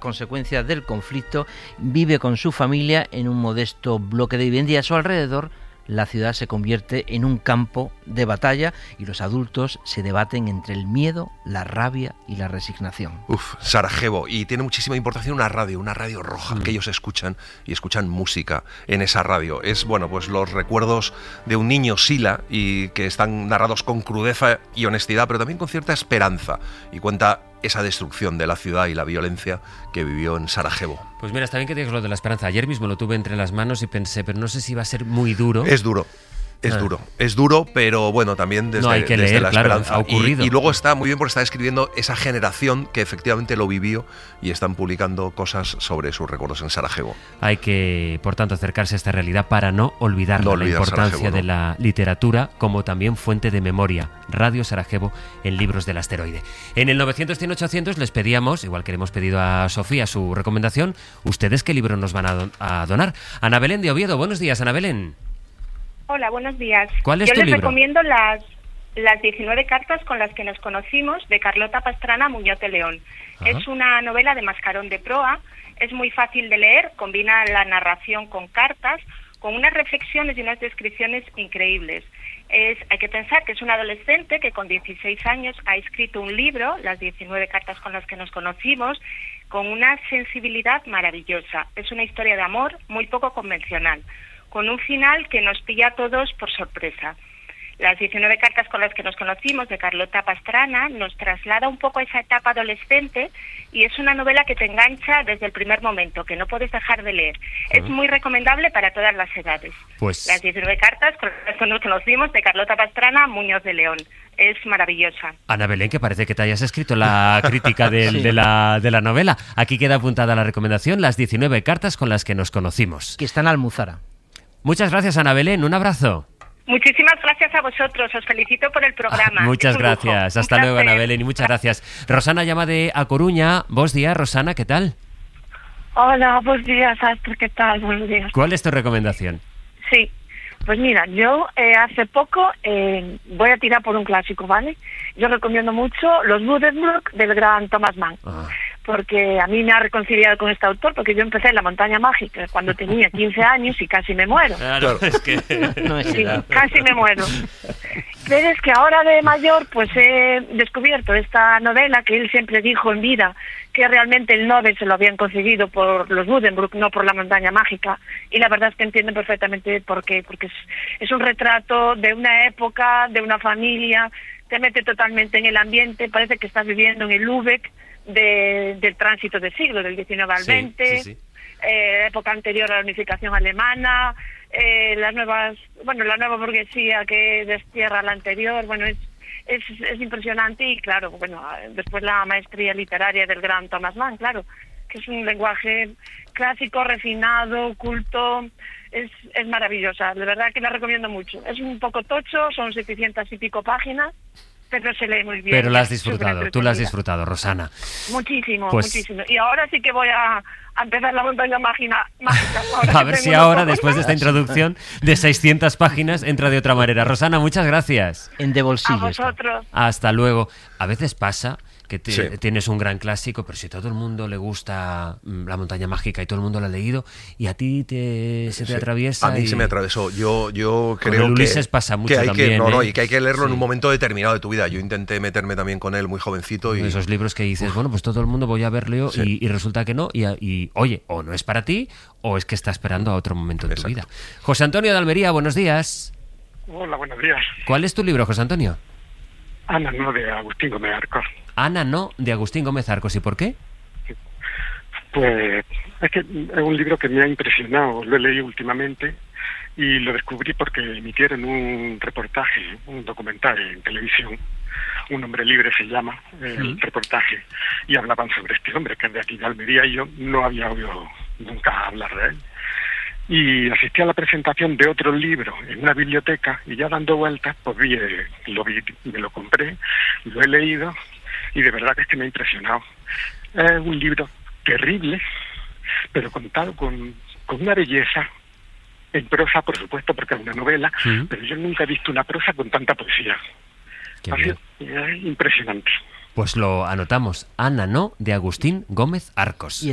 consecuencias del conflicto, vive con su familia en un modesto bloque de vivienda y a su alrededor la ciudad se convierte en un campo de batalla y los adultos se debaten entre el miedo, la rabia y la resignación. Sarajevo, y tiene muchísima importancia una radio roja, que ellos escuchan y escuchan música en esa radio. Es, bueno, pues los recuerdos de un niño, Sila, y que están narrados con crudeza y honestidad, pero también con cierta esperanza, y cuenta esa destrucción de la ciudad y la violencia que vivió en Sarajevo. Pues mira, está bien que digas lo de la esperanza. Ayer mismo lo tuve entre las manos y pensé, pero no sé si va a ser muy duro. Es duro. Es duro, pero bueno, también desde, hay que leer, la esperanza. Claro, ha ocurrido. Y luego está muy bien porque está describiendo esa generación que efectivamente lo vivió y están publicando cosas sobre sus recuerdos en Sarajevo. Hay que, por tanto, acercarse a esta realidad para no olvidar la importancia Sarajevo, de la literatura como también fuente de memoria. Radio Sarajevo en Libros del Asteroide. En el 900-100-800 les pedíamos, igual que le hemos pedido a Sofía su recomendación, ¿ustedes qué libro nos van a donar? Ana Belén de Oviedo, buenos días, Ana Belén. Hola, buenos días. ¿Cuál es Yo tu les libro? recomiendo las 19 cartas con las que nos conocimos, de Carlota Pastrana Muñoz de León. Ajá. Es una novela de Mascarón de proa, es muy fácil de leer, combina la narración con cartas, con unas reflexiones y unas descripciones increíbles. Hay que pensar que es una adolescente que con 16 años ha escrito un libro, las 19 cartas con las que nos conocimos, con una sensibilidad maravillosa. Es una historia de amor muy poco convencional, con un final que nos pilla a todos por sorpresa. Las 19 cartas con las que nos conocimos, de Carlota Pastrana, nos traslada un poco a esa etapa adolescente y es una novela que te engancha desde el primer momento, que no puedes dejar de leer. Es muy recomendable para todas las edades. Pues Las 19 cartas con las que nos conocimos, de Carlota Pastrana Muñoz de León. Es maravillosa. Ana Belén, que parece que te hayas escrito la crítica Sí. de la novela. Aquí queda apuntada la recomendación, las 19 cartas con las que nos conocimos. Que está en Almuzara. Muchas gracias, Ana Belén. Un abrazo. Muchísimas gracias a vosotros, os felicito por el programa. Muchas Es un lujo. gracias. Un Hasta luego, placer. Ana Belén, y muchas gracias. Rosana llama de A Coruña. Buenos días, Rosana, ¿qué tal? Hola, buenos días, Astrid, ¿qué tal? Buenos días. ¿Cuál es tu recomendación? Sí, pues mira, yo hace poco voy a tirar por un clásico, ¿vale? Yo recomiendo mucho Los Buddenbrook del gran Thomas Mann, porque a mí me ha reconciliado con este autor, porque yo empecé en La Montaña Mágica cuando tenía 15 años y casi me muero. Claro, es que... No es Sí, edad. casi me muero. Pero es que ahora de mayor pues he descubierto esta novela que él siempre dijo en vida que realmente el Nobel se lo habían conseguido por los Buddenbrook, no por La Montaña Mágica, y la verdad es que entiendo perfectamente por qué, porque es un retrato de una época, de una familia, te mete totalmente en el ambiente, parece que estás viviendo en el Lübeck del tránsito de siglo, del XIX al XX, época anterior a la unificación alemana, la nueva burguesía que destierra a la anterior. Bueno, es impresionante y claro, bueno, después la maestría literaria del gran Thomas Mann, claro, que es un lenguaje clásico, refinado, culto, es maravillosa, de verdad que la recomiendo mucho. Es un poco tocho, son 700 y pico páginas, pero se lee muy bien. Pero la has es disfrutado, tú la has disfrutado, Rosana. Muchísimo, Pues- muchísimo. Y ahora sí que voy a empezar La Montaña Mágica. A ver si ahora, después de esta introducción de 600 páginas, entra de otra manera. Rosana, muchas gracias. En de A bolsillo está. vosotros. Hasta luego. A veces pasa que Sí. tienes un gran clásico, pero si a todo el mundo le gusta La Montaña Mágica y todo el mundo lo ha leído, y a ti se te Sí. atraviesa. A mí y- se me atravesó. Yo Con creo el Ulises que pasa mucho que hay también, que, ¿eh? y que hay que leerlo en Sí. un momento determinado de tu vida. Yo intenté meterme también con él muy jovencito y Esos libros que dices, bueno, pues todo el mundo voy a verlo Sí. y resulta que no. Y, oye, o no es para ti o es que está esperando a otro momento en tu Exacto. vida. José Antonio de Almería, buenos días. Hola, buenos días. ¿Cuál es tu libro, José Antonio? Ana, no, de Agustín Gómez Arcos. Ana no, de Agustín Gómez Arcos. ¿Y por qué? Pues es que es un libro que me ha impresionado, lo he leído últimamente y lo descubrí porque emitieron un reportaje, un documental en televisión, Un hombre libre se llama el reportaje, y hablaban sobre este hombre que es de aquí de Almería y yo no había oído nunca hablar de él. Y asistí a la presentación de otro libro en una biblioteca y ya dando vueltas, pues lo vi, me lo compré, lo he leído y de verdad que es que me ha impresionado. Es un libro terrible, pero contado con una belleza, en prosa por supuesto porque es una novela, pero yo nunca he visto una prosa con tanta poesía. Qué Ha bien. sido impresionante. Pues lo anotamos. Ana no, de Agustín Gómez Arcos.